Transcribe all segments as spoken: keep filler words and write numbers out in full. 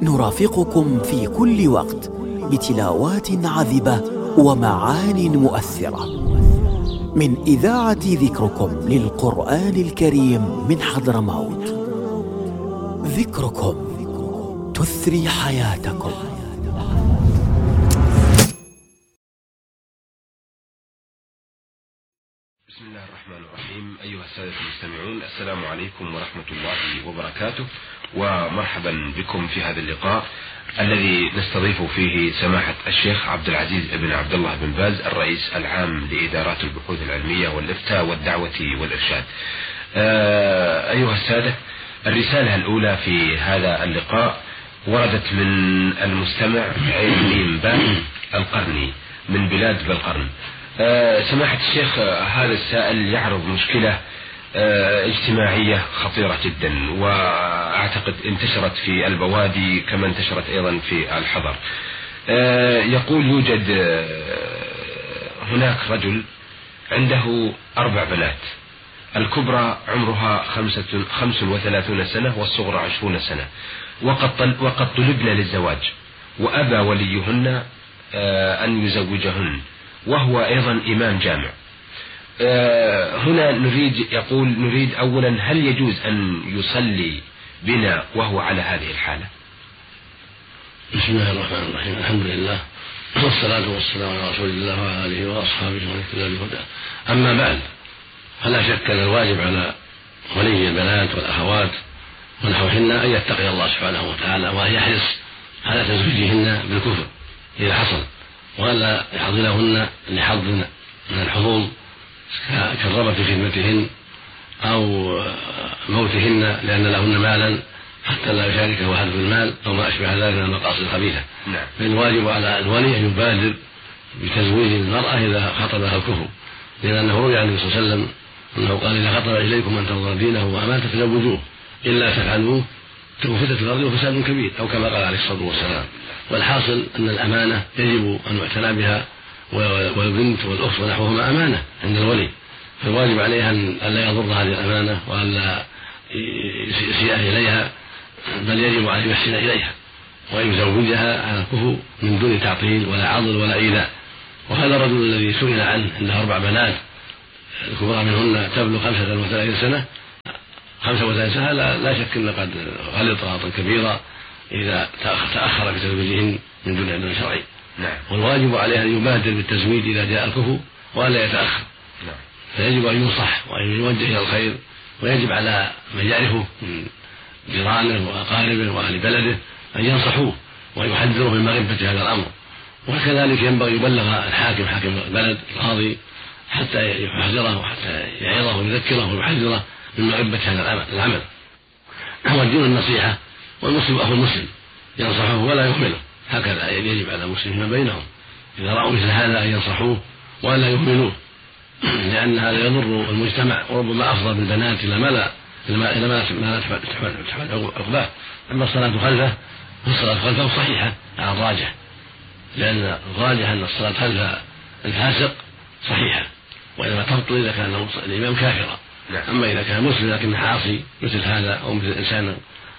نرافقكم في كل وقت بتلاوات عذبة ومعان مؤثرة من إذاعة ذكركم للقرآن الكريم من حضرموت. ذكركم تثري حياتكم. بسم الله الرحمن الرحيم. أيها السادة المستمعون، السلام عليكم ورحمة الله وبركاته، ومرحبا بكم في هذا اللقاء الذي نستضيف فيه سماحة الشيخ عبد العزيز بن عبد الله بن باز، الرئيس العام لإدارات البحوث العلمية والإفتاء والدعوة والإرشاد. أيها السادة، الرسالة الأولى في هذا اللقاء وردت من المستمع عين ميم باء القرني من بلاد بالقرن. سماحة الشيخ، هذا السائل يعرض مشكلة اجتماعية خطيرة جدا، وأعتقد انتشرت في البوادي كما انتشرت أيضا في الحضر. يقول يوجد هناك رجل عنده أربع بنات، الكبرى عمرها خمسة خمس وثلاثون سنة والصغرى عشرون سنة، وقد وقد طلبنا للزواج وأبى وليهن أن يزوجهن، وهو أيضا إمام جامع. هنا نريد يقول نريد أولا، هل يجوز أن يصلي بنا وهو على هذه الحالة؟ بسم الله الرحمن الرحيم. الحمد لله والصلاة والسلام على رسول الله وعلى آله وأصحابه ومن اهتدى بهداه. أما بعد، فلا شك أن الواجب على ولي البنات والأخوات ونحوهن أن يتقي الله سبحانه وتعالى، وأن يحرص على تزويجهن بالكفر إذا حصل، وألا يحضنهن لحظ من الحظوظ كالرغبة في خدمتهن أو موتهن لأن لهن مالا حتى لا يشاركه أحد في المال أو ما أشبه ذلك من المقاصد الخبيثة. نعم. فالواجب على الولي أن يبادر بتزويج المرأة إذا خطبها الكفر، لأنه روي عن النبي صلى الله عليه وسلم أنه قال: إذا خطب إليكم من ترضون دينه وأمانته فزوجوه، إلا تفعلوه تكون فتنة في الأرض وفساد كبير، أو كما قال عليه الصلاة والسلام. والحاصل أن الأمانة يجب أن يعتنى بها، والبنت والأخت ونحوهما أمانة عند الولي، فالواجب عليها أن لا يضر هذه الأمانة وأن لا يسيء إليها، بل يجب أن يحسن إليها وأن يزوجها على الكفو من دون تعطيل ولا عضل ولا إيذاء. وهذا الرجل الذي سئل عنه عنده أربع بنات، الكبرى منهن تبلغ خمسة وثلاثين سنة خمسة وثلاثين سنة لا, لا شك أن قد غلط غلطا كبيرا إذا تأخر في تزويجهن من دون علم شرعي. نعم. والواجب عليه أن يبادر بالتزويج إذا جاء الكفو وألا يتأخر. نعم. فيجب أن ينصح وأن يوجه إلى الخير، ويجب على من يعرفه من جيرانه وأقاربه وأهل بلده أن ينصحوه ويحذروا من مغبة هذا الأمر. وكذلك ينبغي يبلغ الحاكم حاكم البلد القاضي حتى يحذره وحتى يعظه ويذكره ويحذره من مغبة هذا العمل. والدين النصيحة، والمسلم أخو المسلم ينصحه ولا يهمله، هكذا يجب على المسلمين ما بينهم إذا رأوا مثل هذا أن ينصحوه ولا يهملوه، لأن هذا يضر المجتمع، وربما أفضى بالبنات إلى ما لا إلى ما لا تحمل عقباه. أما الصلاة خلفه فالصلاة خلفه صحيحة على الراجح، لأن الراجح أن الصلاة خلف الفاسق صحيحة، وإنما تبطل إذا كان الإمام كافرا. أما إذا كان مسلم لكن عاصي مثل هذا، أو مثل إنسان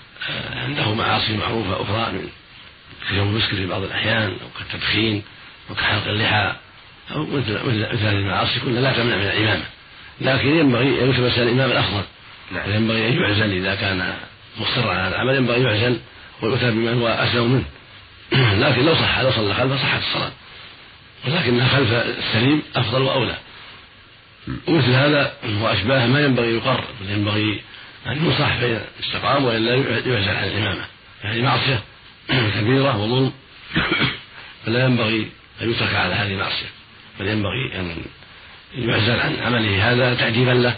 عنده معاصي معروفة أخرى من كشرب المسكر في بعض الأحيان، أو كالتدخين أو كحلق اللحى أو مثل مثل هذه المعاصي كلها لا تمنع من الإمامة، لكن ينبغي أن يتمثل الإمام الأفضل. نعم. وينبغي أن يعزل إذا كان مصرا على العمل، ينبغي أن يعزل ويؤتى بمن هو أسلم منه. لكن لو صح لو صلى خلفه صحت الصلاة، ولكنها خلف السليم أفضل وأولى. ومثل هذا وأشباه ما ينبغي يقر، ينبغي أن ينصح فإن استقام وإلا يعزل عن الإمامة. هذه معصية كبيرة وظلم، فلا ينبغي أن يترك على هذه المعصية، بل ينبغي أن يعزل عن عمله هذا تعجيبا له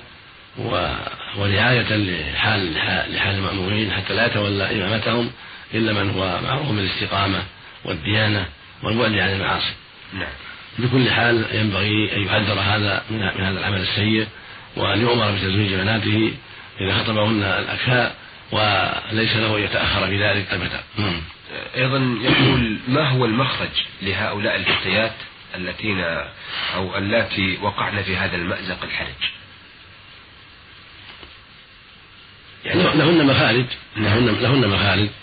ورعاية لحال لحال المأمورين، حتى لا يتولى إمامتهم إلا من هو معروف بالاستقامة والديانة والبعد عن المعاصي. نعم. بكل حال ينبغي أن يحذر هذا من هذا العمل السيء، وأن يؤمر بتزويج بناته إذا خطبهن الأكفاء، وليس له يتأخر في ذلك أبدا. أيضا يقول: ما هو المخرج لهؤلاء الفتيات التين أو اللاتي وقعن في هذا المأزق الحرج؟ يعني لهن مخارج لهن, لهن مخارج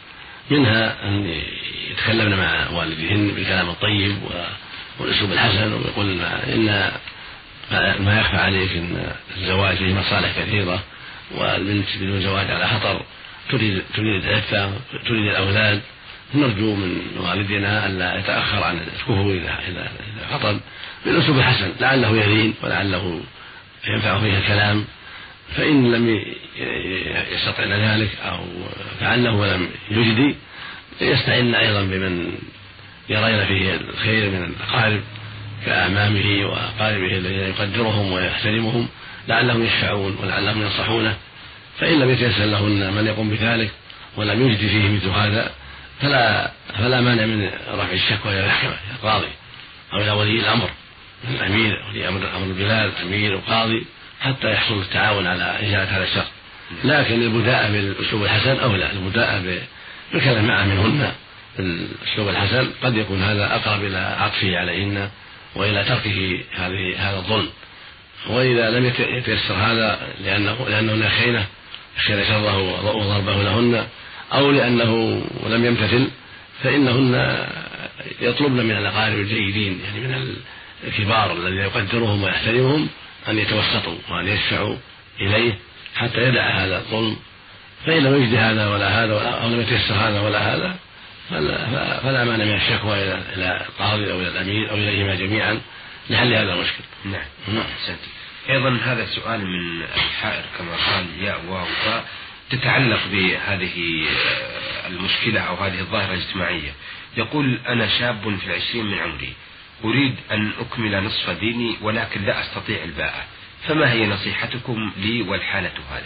منها أن يتكلمن مع والديهن بالكلام الطيب والأسلوب الحسن، ويقول إن ما يخفى عليك أن الزواج فيه مصالح كثيرة، والبنت بدون زواج على خطر، تريد تريد العفة، تريد الأولاد، نرجو من والدنا ألا يتأخر عن الكفو إذا خطب بالأسلوب الحسن، لعله يلين ولعله ينفع فيه الكلام. فإن لم يستطع ذلك أو فعله ولم يجدي، يستعين أيضا بمن يرين فيه الخير من الأقارب كأعمامه وأقاربه الذين يقدرهم ويحترمهم، لعلهم يشفعون ولعلهم ينصحونه. فإن لم يتيسر لهن من يقوم بذلك ولم يجد فيه مثل هذا، فلا فلا مانع من رفع الشكوى إلى المحكمة، إلى القاضي أو إلى ولي الأمر، الأمير ولي أمر البلاد، أمير وقاضي، حتى يحصل التعاون على إزالة هذا الشر. لكن البداءة بالأسلوب الحسن أولى، البداءة بالكلام معه منهن الأسلوب الحسن قد يكون هذا أقرب إلى عطفه عليهن وإلى تركه هذه هذا الظلم. وإذا لم يتيسر هذا لأنه لأنه خينة خير شره وضربه لهن، أو لأنه لم يمتثل، فإنهن يطلبن من الأقارب الجيدين، يعني من الكبار الذين يقدرهم ويحترمهم، أن يتوسطوا وأن يشفعوا إليه حتى يدع هذا الظلم. فإن لم يجد هذا ولا هذا أو لم يتيسر هذا ولا هذا، فلا, فلا مانع من الشكوى إلى القاضي أو إلى الأمير أو إليهما جميعا لحل هذا المشكل. نعم. نعم. أيضا هذا السؤال من الحائر كما قال يا واو، تتعلق بهذه المشكلة أو هذه الظاهرة الاجتماعية. يقول: أنا شاب في العشرين من عمري، أريد أن أكمل نصف ديني ولكن لا أستطيع الباءة، فما هي نصيحتكم لي والحالة هذه؟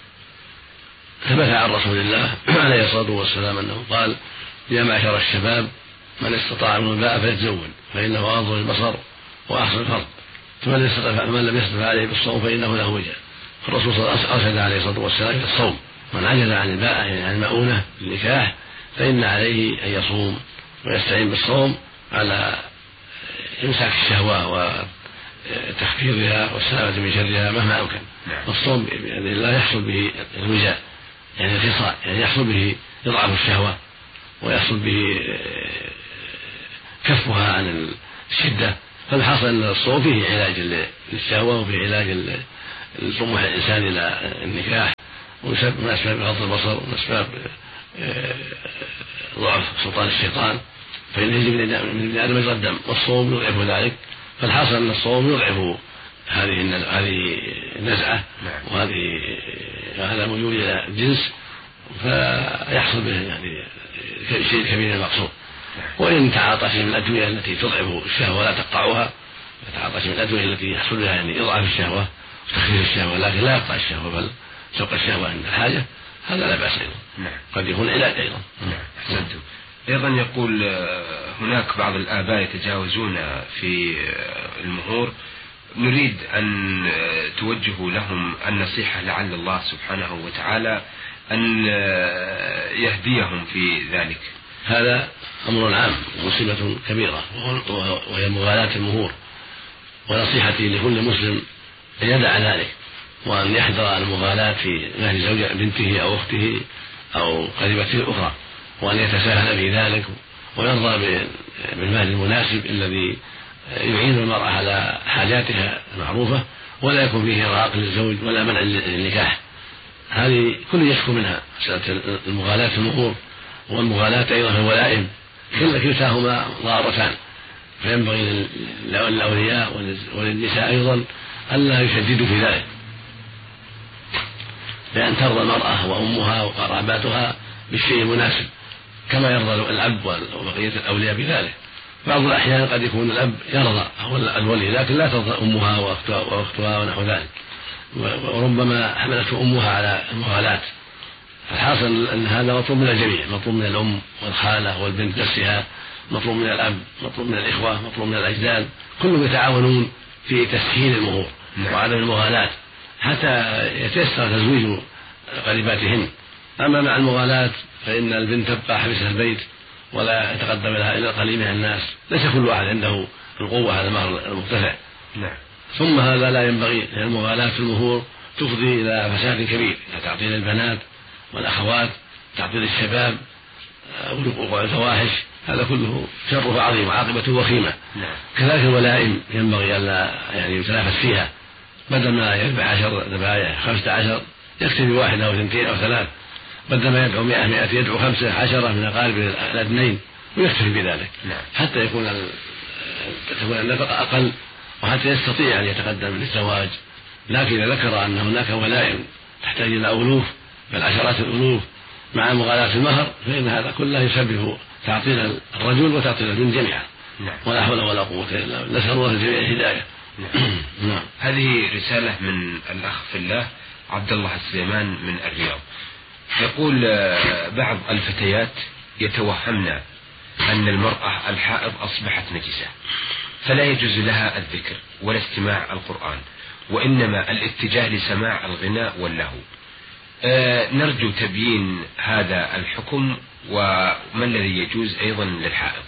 ثبت عن رسول الله عليه الصلاة والسلام أنه قال: يا معشر الشباب، من استطاع منكم الباءة فليتزوج، فإنه أغض للبصر وأحسن الفرج، فمن لم يستطع عليه بالصوم فإنه له وجه. الرسول صلى الله عليه وسلم أرشد عليه الصلاة والسلام إلى الصوم، من عجز عن الباءة يعني عن المؤونة للنكاح فإن عليه أن يصوم ويستعين بالصوم على إمساك الشهوة وتخفيضها والسلامة من شرها مهما أمكن. الصوم بإذن الله يحصل به الوجاء، يعني الخصاء، يعني يحصل به إضعاف الشهوة ويحصل به كفها عن الشدة. فالحاصل أن الصوم فيه علاج للشهوة وفيه علاج لطموح الإنسان إلى النكاح، ومن أسباب غض البصر ومن أسباب ضعف سلطان الشيطان، فإن يجب من ابن آدم يجرى الدم، والصوم يضعف ذلك. فالحاصل أن الصوم يضعف هذه هذه النزعة وهذه هذا موجود إلى الجنس، فيحصل به يعني شيء كبير المقصود. وإن تعاطى شيء من الأدوية التي تضعف الشهوة ولا تقطعها، تعاطى شيء من الأدوية التي يحصل بها يعني إضعاف الشهوة وتخفيف الشهوة لكن لا يقطع الشهوة بل سوق الشهوة عند الحاجة، هذا لا بأس أيضا. نعم. قد يكون علاج أيضا. نعم. أحسنتم. أيضا يقول هناك بعض الآباء يتجاوزون في المهور، نريد أن توجهوا لهم النصيحة لعل الله سبحانه وتعالى أن يهديهم في ذلك. هذا أمر عام ومصيبة كبيرة وهي مغالاة المهور، ونصيحتي لكل مسلم أن يدع ذلك وأن يحذر المغالاة في مهر زوجة بنته أو أخته أو قريبته الأخرى، وأن يتساهل في ذلك ويرضى بالمهر المناسب الذي يعين المرأة على حاجاتها المعروفة، ولا يكون فيه إرهاق للزوج ولا منع للنكاح. هذه كل يشكو منها مسألة المغالاة في المهور، والمغالاة أيضا في الولائم، كلتاهما ضارتان، فينبغي للأولياء وللنساء أيضا ألا يشددوا في ذلك، بأن ترضى المرأة وأمها وقراباتها بالشيء المناسب كما يرضى الأب وبقية الأولياء بذلك. بعض الأحيان قد يكون الأب يرضى أو الولي لكن لا ترضى أمها وأختها, وأختها ونحو ذلك، وربما حملته أمها على المغالاة. الحاصل أن هذا مطلوب من الجميع، مطلوب من الأم والخالة والبنت نفسها، مطلوب من الأب، مطلوب من الإخوة، مطلوب من الأجداد، كلهم يتعاونون في تسهيل المهور وعدم المغالاة حتى يتيسر تزويج قريباتهن. أما مع المغالاة فإن البنت تبقى حبسة البيت ولا يتقدم لها إلا قليل من الناس، ليس كل واحد عنده القوة على المهر المرتفع. نعم. ثم هذا لا ينبغي، لأن المغالاة في المهور تفضي إلى فساد كبير، إلى تعطيل البنات والأخوات، تعطيل الشباب، وقوع الفواحش، هذا كله شره عظيم وعاقبته وخيمة. كذلك الولائم ينبغي ألا يعني يتنافس فيها، بدل ما يذبح عشر ذبائح خمسة عشر يكتفي واحد أو اثنتين أو ثلاث، بدل ما يدعو مئة مئة يدعو خمسة عشرة من أقارب الأدنين ويكتفي بذلك حتى يكون تكون النفقة أقل وحتى يستطيع أن يتقدم للزواج. لكن إذا ذكر أن هناك ولائم تحتاج إلى ألوف بل عشرات الألوف مع مغالاة المهر، فإن هذا كله يسبب تعطيل الرجل وتعطيل البنت جميعا. ولا حول ولا قوة إلا بالله، نسأل الله الجميع الهداية. نعم. هذه رسالة من الأخ في الله عبد الله السليمان من الرياض، يقول بعض الفتيات يتوهمن أن المرأة الحائض أصبحت نجسة، فلا يجوز لها الذكر ولا استماع القرآن، وإنما الاتجاه لسماع الغناء واللهو. أه نرجو تبيين هذا الحكم وما الذي يجوز أيضا للحائض.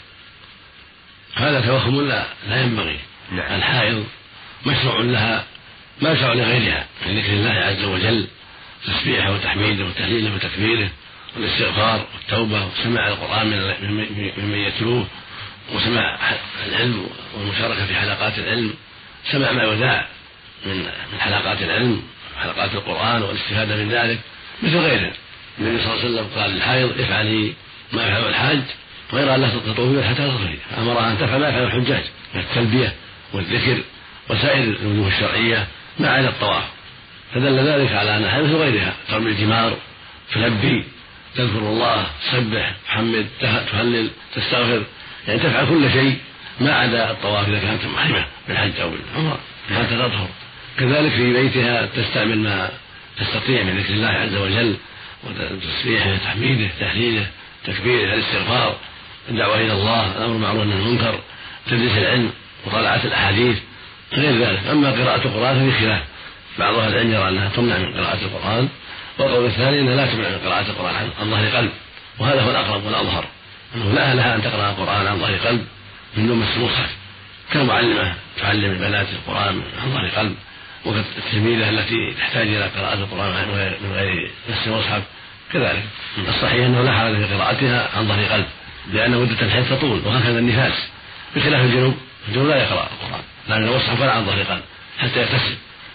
هذا توهم لا, لا ينبغي. نعم. الحائض مشروع لها ما يشرع لغيرها من ذكر الله عز وجل، تسبيحه وتحميده وتهليله وتكبيره والاستغفار والتوبة وسماع القرآن ممن يتلوه وسماع العلم والمشاركة في حلقات العلم، سماع ما يذاع من من حلقات العلم وحلقات القرآن والاستفادة من ذلك مثل غيره. النبي صلى الله عليه وسلم قال للحائض افعلي ما يفعل الحاج غير أن لا تطوفي حتى تطهري، أمرها أن تفعل ما يفعل الحجاج من التلبية والذكر وسائر الوجوه الشرعية ما عدا الطواف، فدل ذلك على أنها مثل غيرها ترمي الجمار، تلبي، تذكر الله، تسبح، تحمد، تهلل، تستغفر، يعني تفعل كل شيء ما عدا الطواف إذا كانت محرمة بالحج أو بالعمرة حتى تطهر. كذلك في بيتها تستعمل ما تستطيع من ذكر الله عز وجل وتسبيحه، تحميده، تهليله، تكبيره، الاستغفار، الدعوة إلى الله، الأمر بالمعروف والنهي عن المنكر، تدريس العلم، مطالعة الأحاديث، غير ذلك. أما قراءة القرآن في خلاف، بعض أهل العلم يرى أنها تمنع من قراءة القرآن، والقول الثاني أنها لا تمنع من قراءة القرآن عن ظهر قلب، وهذا هو الأقرب والأظهر، أنه لا لها أن تقرأ القرآن عن ظهر قلب من دون مس المصحف، كمعلمة تعلم البنات القرآن عن ظهر قلب، والتلميذة التي تحتاج إلى قراءة القرآن من غير مس المصحف كذلك. الصحيح أنه لا حرج في قراءتها عن ظهر قلب، لأن مدة الحيض تطول، وهكذا النفاس، بخلاف الجنوب، الجنوب لا يقرأ القرآن لا من المصحف ولا عن ظهر قلب حتى يغتسل،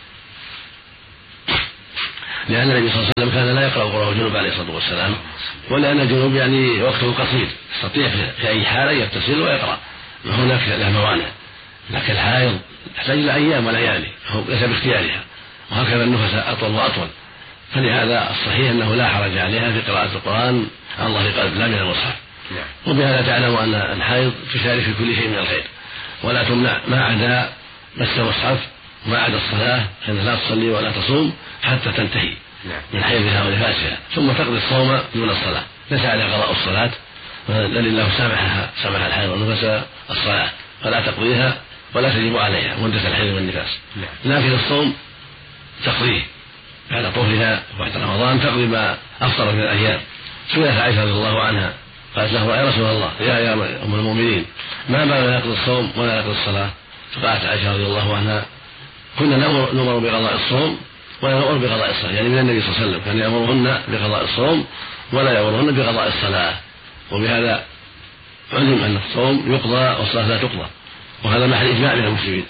لأن النبي صلى الله عليه وسلم كان لا يقرأ القرآن الجنوب عليه الصلاة والسلام، ولأن الجنوب يعني وقته قصير يستطيع في أي حالة يغتسل ويقرأ، ما هناك له موانع. لكن الحائض تحتاج إلى أيام وليالي ليس باختيارها، وهكذا النفس أطول وأطول، فلهذا الصحيح أنه لا حرج عليها في قراءة القرآن عن ظهر قلب لا من المصحف. وبهذا تعلم أن الحائض تشارك في كل شيء من الخير ولا تمنع ما عدا مس المصحف وما عدا الصلاة، فإنها لا تصلي ولا تصوم حتى تنتهي من حيضها ونفاسها، ثم تقضي الصوم دون الصلاة، ليس على قضاء الصلاة، بل الله سامحها سامح الحيض والنفاس الصلاة فلا تقضيها ولا تجب عليها مدة الحيض والنفاس، لكن الصوم تقضيه بعد طهرها وبعد رمضان، تقضي ما أفطر من الأيام. سئلت عائشة رضي الله عنها قالت له يا رسول الله يا يا أم المؤمنين ما بال لا يقضي الصوم ولا يقضي الصلاة؟ فقالت عائشة رضي الله عنها كنا نؤمر بقضاء الصوم ولا نؤمر بقضاء الصلاة، يعني من النبي صلى الله عليه وسلم كان يأمرهن بقضاء الصوم ولا يأمرهن بقضاء الصلاة، وبهذا علم أن الصوم يقضى والصلاة لا تقضى، وهذا محل إجماع من المسلمين.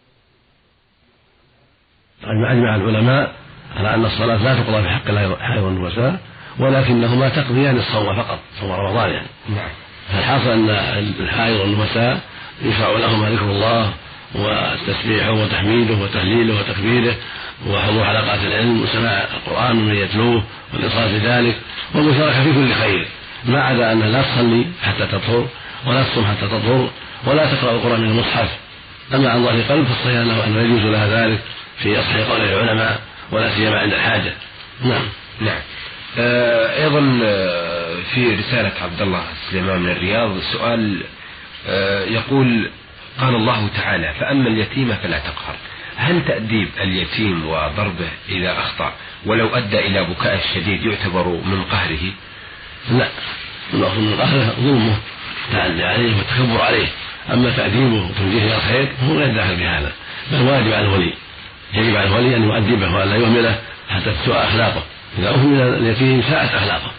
أجمع العلماء على أن الصلاة لا تقضى في حق الحائض والنفساء، ولكنهما تقضيان الصوم فقط، صوم رمضان يعني. فالحاصل أن الحائض والنفساء يشرع لهما ذكر الله وتسبيحه وتحميده وتهليله وتكبيره وحضور حلقات العلم وسماع القرآن من يتلوه والإنصات بذلك والمشاركة في كل خير، ما عدا أن لا تصلي حتى تطهر ولا تصوم حتى تطهر ولا تقرأ القرآن من المصحف. أما عن ظهر قلب فالصحيح أنه أن يجوز لها ذلك في أصح قول العلماء ولا سيما عند الحاجة. نعم. نعم. آه أيضا في رسالة عبد الله سليمان من الرياض سؤال آه يقول قال الله تعالى فأما اليتيم فلا تقهر، هل تأديب اليتيم وضربه إذا أخطأ ولو أدى إلى بكاء الشديد يعتبر من قهره؟ لا، المقصود من قهره ظلمه التعدي عليه والتكبر عليه، أما تأديبه وتوجيهه إلى الخير هو لا داخل بهذا، بل واجب على الولي، يجب على الولي أن يؤدبه وأن لا يهمله حتى تسوء أخلاقه، إذا أهمل اليتيم ساءت أخلاقه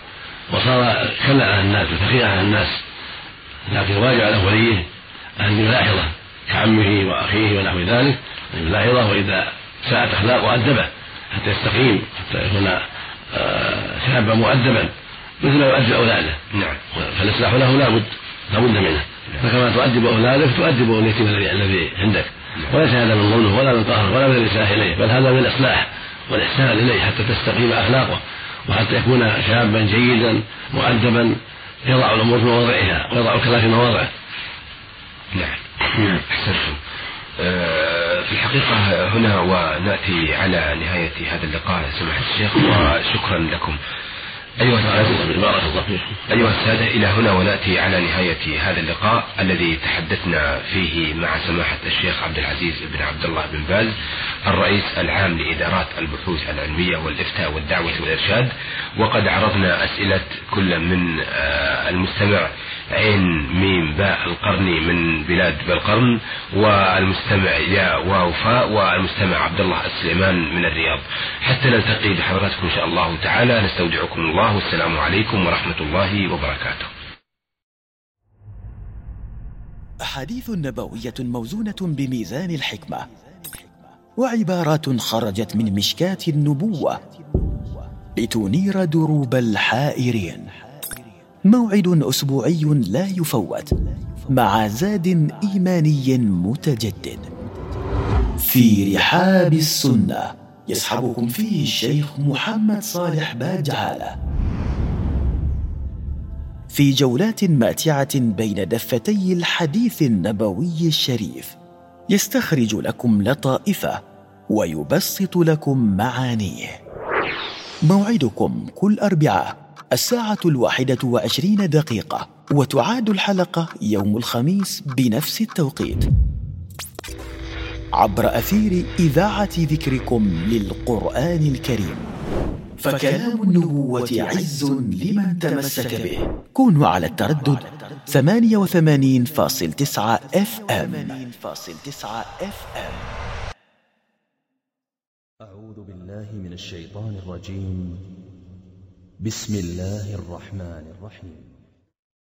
وصار كلا على الناس وثقيلا على الناس، لكن واجب على وليه أن يلاحظه كعمه وأخيه ونحو ذلك، أن يلاحظه وإذا ساءت أخلاقه أدبه حتى يستقيم، حتى يكون شابا مؤدبا مثل ما يؤدب أولاده. نعم. فالإصلاح له لابد لابد منه، فكما تؤدب أولادك تؤدب اليتيم الذي عندك، وليس هذا من ظلمه ولا من قهره ولا من الإساءة إليه، بل هذا من الإصلاح والإحسان إليه حتى تستقيم أخلاقه وحتى يكون شابا جيدا مؤدبا يضع الأمور في مواضعها ويضع الكلام في مواضعه. نعم. أحسنتم. في الحقيقة هنا ونأتي على نهاية هذا اللقاء سماحة الشيخ، وشكرا لكم. أيها السادة أيها السادة إلى هنا ونأتي على نهاية هذا اللقاء الذي تحدثنا فيه مع سماحة الشيخ عبد العزيز بن عبد الله بن باز الرئيس العام لإدارات البحوث العلمية والإفتاء والدعوة والإرشاد. وقد عرضنا أسئلة كل من المستمع عين ميم باء القرني من بلاد بالقرن، والمستمع يا ووفاء، والمستمع عبد الله السليمان من الرياض. حتى نلتقي بحضراتكم إن شاء الله تعالى، نستودعكم الله والسلام عليكم ورحمة الله وبركاته. أحاديث نبوية موزونة بميزان الحكمة، وعبارات خرجت من مشكاة النبوة لتنير دروب الحائرين. موعد أسبوعي لا يفوت مع زاد إيماني متجدد في رحاب السنة، يصحبكم فيه الشيخ محمد صالح باجعالة في جولات ماتعة بين دفتي الحديث النبوي الشريف، يستخرج لكم لطائفه ويبسط لكم معانيه. موعدكم كل أربعاء الساعة الواحدة وعشرين دقيقة، وتعاد الحلقة يوم الخميس بنفس التوقيت عبر أثير إذاعة ذكركم للقرآن الكريم. فكلام النبوة عز لمن تمسك به. كونوا على التردد ثمانية وثمانين فاصلة تسعة اف ام. أعوذ بالله من الشيطان الرجيم. بسم الله الرحمن الرحيم.